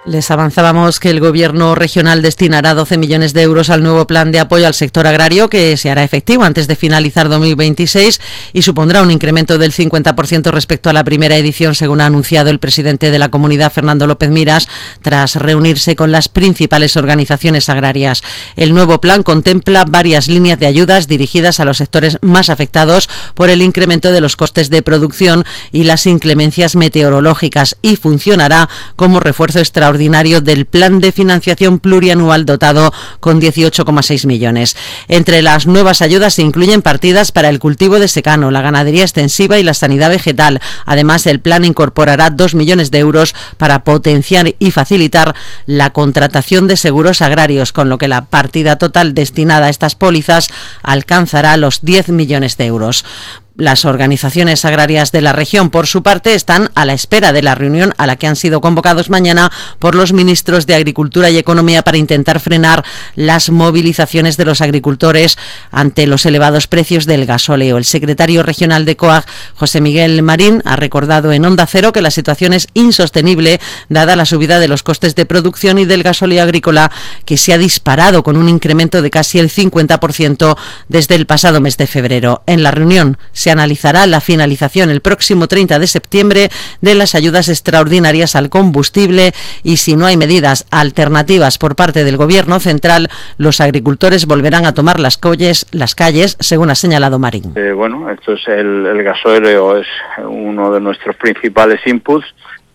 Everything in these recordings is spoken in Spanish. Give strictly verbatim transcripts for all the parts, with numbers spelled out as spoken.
Les avanzábamos que el Gobierno regional destinará doce millones de euros al nuevo plan de apoyo al sector agrario que se hará efectivo antes de finalizar dos mil veintiséis y supondrá un incremento del cincuenta por ciento respecto a la primera edición, según ha anunciado el presidente de la comunidad, Fernando López Miras, tras reunirse con las principales organizaciones agrarias. El nuevo plan contempla varias líneas de ayudas dirigidas a los sectores más afectados por el incremento de los costes de producción y las inclemencias meteorológicas y funcionará como refuerzo extraordinario ordinario del plan de financiación plurianual dotado con dieciocho coma seis millones. Entre las nuevas ayudas se incluyen partidas para el cultivo de secano, la ganadería extensiva y la sanidad vegetal. Además, el plan incorporará dos millones de euros para potenciar y facilitar la contratación de seguros agrarios, con lo que la partida total destinada a estas pólizas alcanzará los diez millones de euros. Las organizaciones agrarias de la región, por su parte, están a la espera de la reunión a la que han sido convocados mañana por los ministros de Agricultura y Economía para intentar frenar las movilizaciones de los agricultores ante los elevados precios del gasóleo. El secretario regional de COAG, José Miguel Marín, ha recordado en Onda Cero que la situación es insostenible dada la subida de los costes de producción y del gasóleo agrícola, que se ha disparado con un incremento de casi el cincuenta por ciento desde el pasado mes de febrero. En la reunión se analizará la finalización el próximo treinta de septiembre de las ayudas extraordinarias al combustible y, si no hay medidas alternativas por parte del Gobierno central, los agricultores volverán a tomar las calles, las calles según ha señalado Marín. Eh, bueno, esto es el, el gasóleo es uno de nuestros principales inputs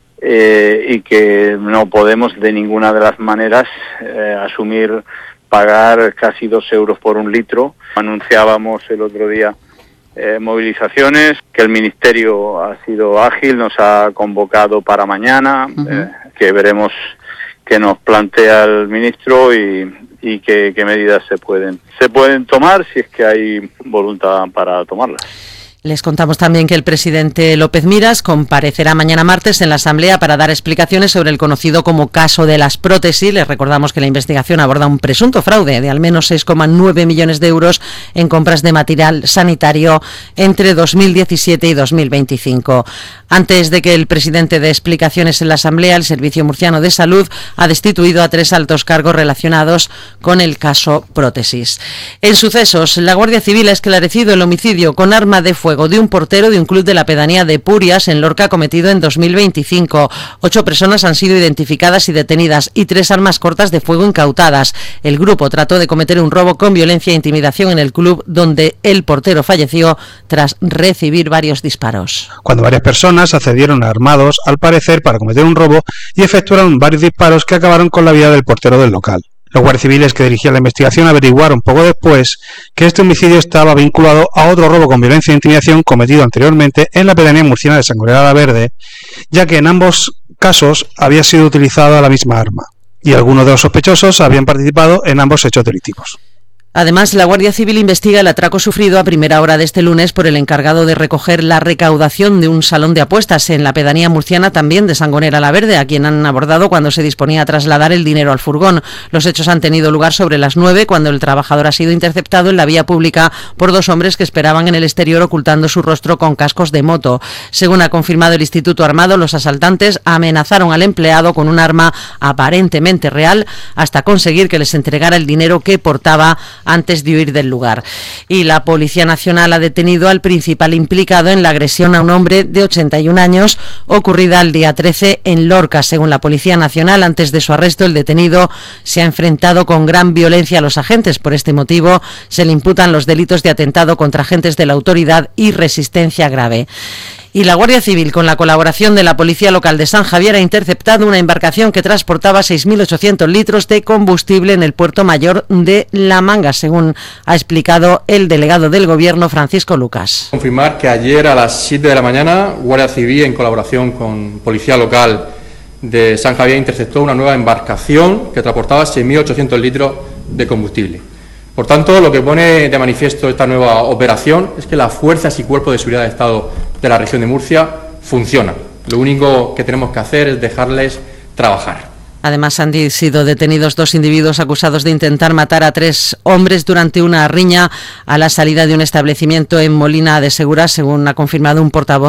eh, y que no podemos de ninguna de las maneras eh, asumir pagar casi dos euros por un litro. Anunciábamos el otro día Eh, movilizaciones, que el Ministerio ha sido ágil, nos ha convocado para mañana, uh-huh. eh, que veremos qué nos plantea el ministro y, y qué, qué medidas se pueden, se pueden tomar si es que hay voluntad para tomarlas. Les contamos también que el presidente López Miras comparecerá mañana martes en la Asamblea para dar explicaciones sobre el conocido como caso de las prótesis. Les recordamos que la investigación aborda un presunto fraude de al menos seis coma nueve millones de euros en compras de material sanitario entre dos mil diecisiete y dos mil veinticinco. Antes de que el presidente dé explicaciones en la Asamblea, el Servicio Murciano de Salud ha destituido a tres altos cargos relacionados con el caso prótesis. En sucesos, la Guardia Civil ha esclarecido el homicidio con arma de fuego de un portero de un club de la pedanía de Purias, en Lorca, cometido en dos mil veinticinco. Ocho personas han sido identificadas y detenidas y tres armas cortas de fuego incautadas. El grupo trató de cometer un robo con violencia e intimidación en el club, donde el portero falleció tras recibir varios disparos. Cuando varias personas accedieron armados, al parecer, para cometer un robo y efectuaron varios disparos que acabaron con la vida del portero del local. Los guardias civiles que dirigían la investigación averiguaron poco después que este homicidio estaba vinculado a otro robo con violencia e intimidación cometido anteriormente en la pedanía murciana de Sangolera la Verde, ya que en ambos casos había sido utilizada la misma arma, y algunos de los sospechosos habían participado en ambos hechos delictivos. Además, la Guardia Civil investiga el atraco sufrido a primera hora de este lunes por el encargado de recoger la recaudación de un salón de apuestas en la pedanía murciana también de Sangonera la Verde, a quien han abordado cuando se disponía a trasladar el dinero al furgón. Los hechos han tenido lugar sobre las nueve, cuando el trabajador ha sido interceptado en la vía pública por dos hombres que esperaban en el exterior ocultando su rostro con cascos de moto. Según ha confirmado el Instituto Armado, los asaltantes amenazaron al empleado con un arma aparentemente real hasta conseguir que les entregara el dinero que portaba antes de huir del lugar. Y la Policía Nacional ha detenido al principal implicado en la agresión a un hombre de ochenta y un años ocurrida el día trece en Lorca. Según la Policía Nacional, antes de su arresto, el detenido se ha enfrentado con gran violencia a los agentes. Por este motivo, se le imputan los delitos de atentado contra agentes de la autoridad y resistencia grave. Y la Guardia Civil, con la colaboración de la Policía Local de San Javier, ha interceptado una embarcación que transportaba seis mil ochocientos litros de combustible en el puerto mayor de La Manga, según ha explicado el delegado del Gobierno, Francisco Lucas. Confirmar que ayer a las siete de la mañana, Guardia Civil, en colaboración con Policía Local de San Javier, interceptó una nueva embarcación que transportaba seis mil ochocientos litros de combustible. Por tanto, lo que pone de manifiesto esta nueva operación es que las fuerzas y cuerpos de seguridad del Estado de la región de Murcia funcionan. Lo único que tenemos que hacer es dejarles trabajar. Además, han sido detenidos dos individuos acusados de intentar matar a tres hombres durante una riña a la salida de un establecimiento en Molina de Segura, según ha confirmado un portavoz